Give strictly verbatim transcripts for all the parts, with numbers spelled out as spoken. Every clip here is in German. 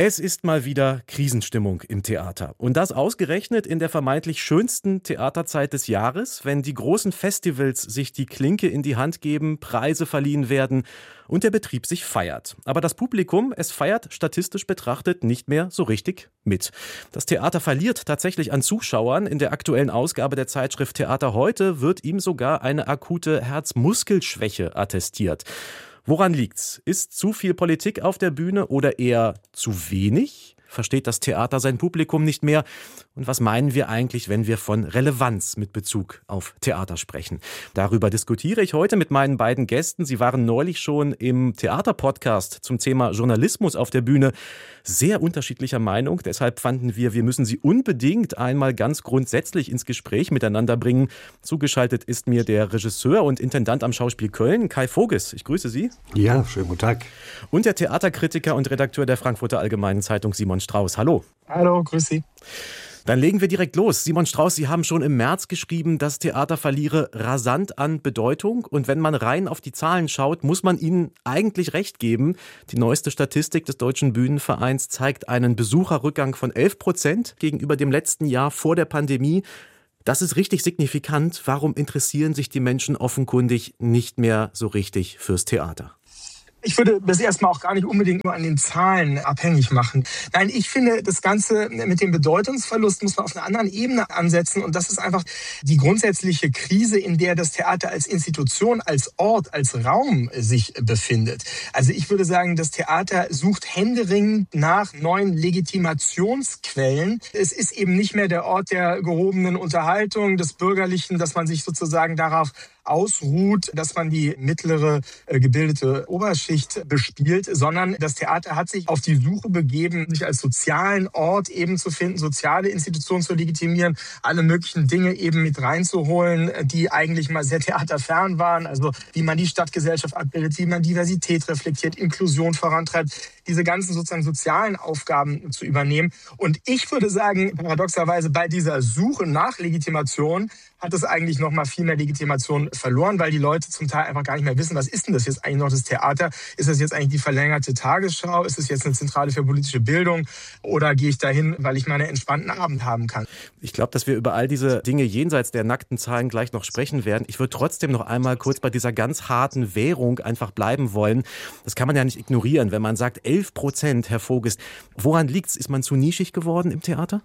Es ist mal wieder Krisenstimmung im Theater. Und das ausgerechnet in der vermeintlich schönsten Theaterzeit des Jahres, wenn die großen Festivals sich die Klinke in die Hand geben, Preise verliehen werden und der Betrieb sich feiert. Aber das Publikum, es feiert statistisch betrachtet nicht mehr so richtig mit. Das Theater verliert tatsächlich an Zuschauern. In der aktuellen Ausgabe der Zeitschrift Theater heute wird ihm sogar eine akute Herzmuskelschwäche attestiert. Woran liegt's? Ist zu viel Politik auf der Bühne oder eher zu wenig? Versteht das Theater sein Publikum nicht mehr? Und was meinen wir eigentlich, wenn wir von Relevanz mit Bezug auf Theater sprechen? Darüber diskutiere ich heute mit meinen beiden Gästen. Sie waren neulich schon im Theaterpodcast zum Thema Journalismus auf der Bühne sehr unterschiedlicher Meinung. Deshalb fanden wir, wir müssen sie unbedingt einmal ganz grundsätzlich ins Gespräch miteinander bringen. Zugeschaltet ist mir der Regisseur und Intendant am Schauspiel Köln, Kai Voges. Ich grüße Sie. Ja, schönen guten Tag. Und der Theaterkritiker und Redakteur der Frankfurter Allgemeinen Zeitung, Simon Strauß. Hallo. Hallo, grüß Sie. Dann legen wir direkt los. Simon Strauß, Sie haben schon im März geschrieben, das Theater verliere rasant an Bedeutung. Und wenn man rein auf die Zahlen schaut, muss man Ihnen eigentlich recht geben. Die neueste Statistik des Deutschen Bühnenvereins zeigt einen Besucherrückgang von elf Prozent gegenüber dem letzten Jahr vor der Pandemie. Das ist richtig signifikant. Warum interessieren sich die Menschen offenkundig nicht mehr so richtig fürs Theater? Ich würde das erstmal auch gar nicht unbedingt nur an den Zahlen abhängig machen. Nein, ich finde, das Ganze mit dem Bedeutungsverlust muss man auf einer anderen Ebene ansetzen. Und das ist einfach die grundsätzliche Krise, in der das Theater als Institution, als Ort, als Raum sich befindet. Also ich würde sagen, das Theater sucht händeringend nach neuen Legitimationsquellen. Es ist eben nicht mehr der Ort der gehobenen Unterhaltung, des Bürgerlichen, dass man sich sozusagen darauf ausruht, dass man die mittlere äh, gebildete Oberschicht bespielt, sondern das Theater hat sich auf die Suche begeben, sich als sozialen Ort eben zu finden, soziale Institutionen zu legitimieren, alle möglichen Dinge eben mit reinzuholen, die eigentlich mal sehr theaterfern waren, also wie man die Stadtgesellschaft abbildet, wie man Diversität reflektiert, Inklusion vorantreibt, diese ganzen sozusagen sozialen Aufgaben zu übernehmen. Und ich würde sagen, paradoxerweise bei dieser Suche nach Legitimation hat es eigentlich noch mal viel mehr Legitimation verloren, weil die Leute zum Teil einfach gar nicht mehr wissen, was ist denn das jetzt eigentlich noch das Theater? Ist das jetzt eigentlich die verlängerte Tagesschau? Ist es jetzt eine Zentrale für politische Bildung? Oder gehe ich dahin, weil ich mal einen entspannten Abend haben kann? Ich glaube, dass wir über all diese Dinge jenseits der nackten Zahlen gleich noch sprechen werden. Ich würde trotzdem noch einmal kurz bei dieser ganz harten Währung einfach bleiben wollen. Das kann man ja nicht ignorieren, wenn man sagt, elf Prozent, Herr Voges. Woran liegt's? Ist man zu nischig geworden im Theater?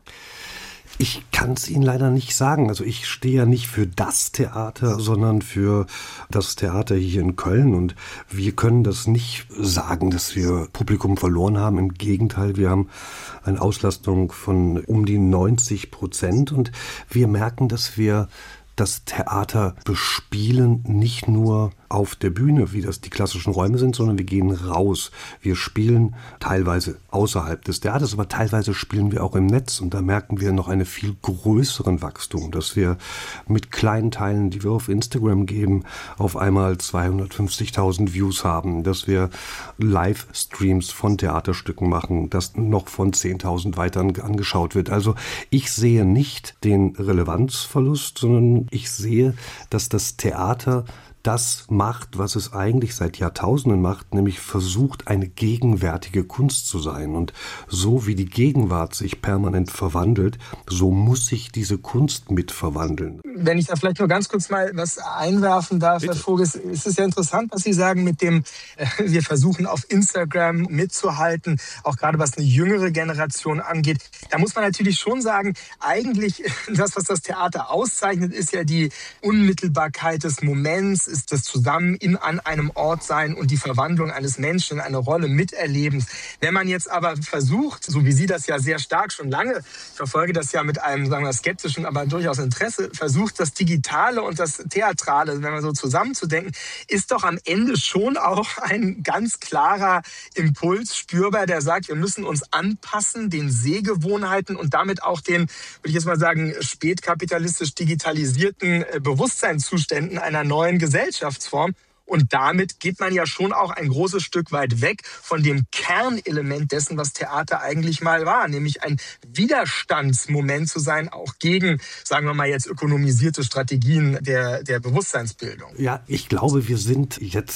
Ich kann es Ihnen leider nicht sagen. Also ich stehe ja nicht für das Theater, sondern für das Theater hier in Köln. Und wir können das nicht sagen, dass wir Publikum verloren haben. Im Gegenteil, wir haben eine Auslastung von um die neunzig Prozent. Und wir merken, dass wir das Theater bespielen, nicht nur auf der Bühne, wie das die klassischen Räume sind, sondern wir gehen raus. Wir spielen teilweise außerhalb des Theaters, aber teilweise spielen wir auch im Netz. Und da merken wir noch einen viel größeren Wachstum, dass wir mit kleinen Teilen, die wir auf Instagram geben, auf einmal zweihundertfünfzigtausend Views haben, dass wir Livestreams von Theaterstücken machen, das noch von zehntausend weiter angeschaut wird. Also ich sehe nicht den Relevanzverlust, sondern ich sehe, dass das Theater das macht, was es eigentlich seit Jahrtausenden macht, nämlich versucht, eine gegenwärtige Kunst zu sein. Und so wie die Gegenwart sich permanent verwandelt, so muss sich diese Kunst mit verwandeln. Wenn ich da vielleicht nur ganz kurz mal was einwerfen darf, Bitte. Herr Voges, ist es ja interessant, was Sie sagen mit dem, äh, wir versuchen auf Instagram mitzuhalten, auch gerade was eine jüngere Generation angeht. Da muss man natürlich schon sagen, eigentlich das, was das Theater auszeichnet, ist ja die Unmittelbarkeit des Moments, ist das Zusammen in an einem Ort sein und die Verwandlung eines Menschen in eine Rolle miterleben. Wenn man jetzt aber versucht, so wie Sie das ja sehr stark schon lange, ich verfolge das ja mit einem, sagen wir, skeptischen, aber durchaus Interesse, versucht das Digitale und das Theatrale, wenn man so zusammenzudenken, ist doch am Ende schon auch ein ganz klarer Impuls spürbar, der sagt, wir müssen uns anpassen den Sehgewohnheiten und damit auch den, würde ich jetzt mal sagen, spätkapitalistisch digitalisierten Bewusstseinszuständen einer neuen Gesellschaft. Gesellschaftsform. Und damit geht man ja schon auch ein großes Stück weit weg von dem Kernelement dessen, was Theater eigentlich mal war, nämlich ein Widerstandsmoment zu sein, auch gegen, sagen wir mal jetzt, ökonomisierte Strategien der, der Bewusstseinsbildung. Ja, ich glaube, wir sind jetzt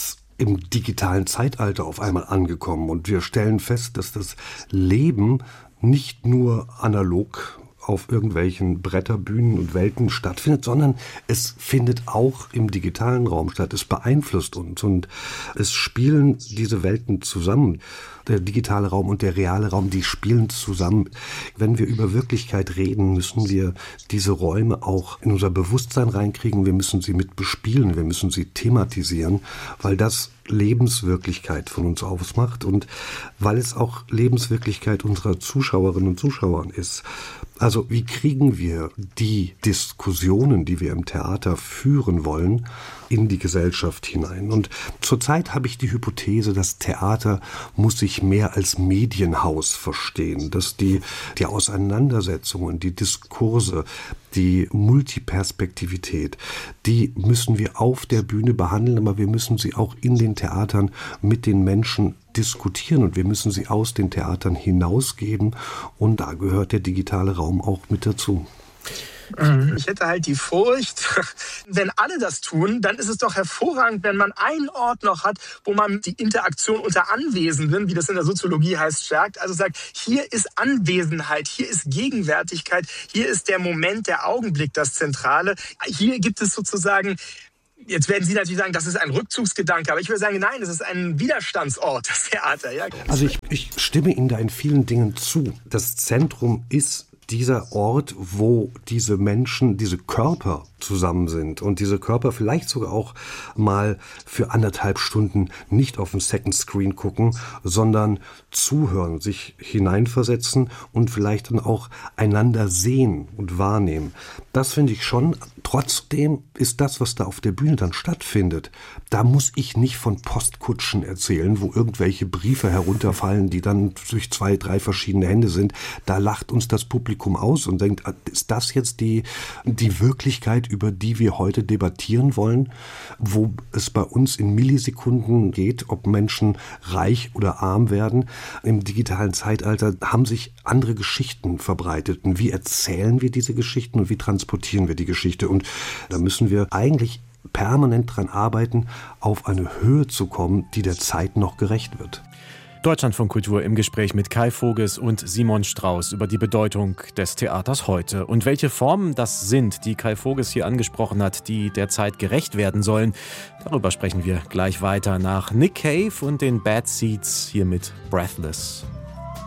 im digitalen Zeitalter auf einmal angekommen und wir stellen fest, dass das Leben nicht nur analog auf irgendwelchen Bretterbühnen und Welten stattfindet, sondern es findet auch im digitalen Raum statt. Es beeinflusst uns und es spielen diese Welten zusammen. Der digitale Raum und der reale Raum, die spielen zusammen. Wenn wir über Wirklichkeit reden, müssen wir diese Räume auch in unser Bewusstsein reinkriegen. Wir müssen sie mit bespielen, wir müssen sie thematisieren, weil das Lebenswirklichkeit von uns ausmacht und weil es auch Lebenswirklichkeit unserer Zuschauerinnen und Zuschauer ist. Also wie kriegen wir die Diskussionen, die wir im Theater führen wollen, in die Gesellschaft hinein? Und zurzeit habe ich die Hypothese, das Theater muss sich mehr als Medienhaus verstehen, dass die, die Auseinandersetzungen, die Diskurse, die Multiperspektivität, die müssen wir auf der Bühne behandeln, aber wir müssen sie auch in den Theatern mit den Menschen diskutieren und wir müssen sie aus den Theatern hinausgeben und da gehört der digitale Raum auch mit dazu. Ich hätte halt die Furcht, wenn alle das tun, dann ist es doch hervorragend, wenn man einen Ort noch hat, wo man die Interaktion unter Anwesenden, wie das in der Soziologie heißt, stärkt. Also sagt, hier ist Anwesenheit, hier ist Gegenwärtigkeit, hier ist der Moment, der Augenblick, das Zentrale. Hier gibt es sozusagen... Jetzt werden Sie natürlich sagen, das ist ein Rückzugsgedanke, aber ich würde sagen, nein, es ist ein Widerstandsort, das Theater. Ja. Also ich, ich stimme Ihnen da in vielen Dingen zu. Das Zentrum ist dieser Ort, wo diese Menschen, diese Körper zusammen sind und diese Körper vielleicht sogar auch mal für anderthalb Stunden nicht auf den Second Screen gucken, sondern zuhören, sich hineinversetzen und vielleicht dann auch einander sehen und wahrnehmen. Das finde ich schon. Trotzdem ist das, was da auf der Bühne dann stattfindet, da muss ich nicht von Postkutschen erzählen, wo irgendwelche Briefe herunterfallen, die dann durch zwei, drei verschiedene Hände sind. Da lacht uns das Publikum aus und denkt, ist das jetzt die, die Wirklichkeit, über die wir heute debattieren wollen, wo es bei uns in Millisekunden geht, ob Menschen reich oder arm werden. Im digitalen Zeitalter haben sich andere Geschichten verbreitet. Und wie erzählen wir diese Geschichten und wie transportieren wir die Geschichte? Und da müssen wir eigentlich permanent dran arbeiten, auf eine Höhe zu kommen, die der Zeit noch gerecht wird. Deutschlandfunk Kultur im Gespräch mit Kai Voges und Simon Strauß über die Bedeutung des Theaters heute und welche Formen das sind, die Kai Voges hier angesprochen hat, die der Zeit gerecht werden sollen. Darüber sprechen wir gleich weiter nach Nick Cave und den Bad Seeds hier mit Breathless.